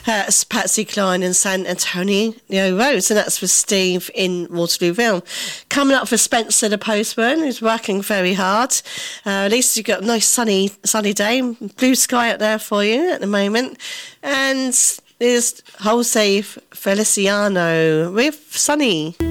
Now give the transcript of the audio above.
That's Patsy Cline and San Antonio Rose, and that's for Steve in Waterlooville. Coming up for Spencer the Postman, who's working very hard. At least you've got a nice sunny day, blue sky out there for you at the moment. And there's Jose Feliciano with Sunny.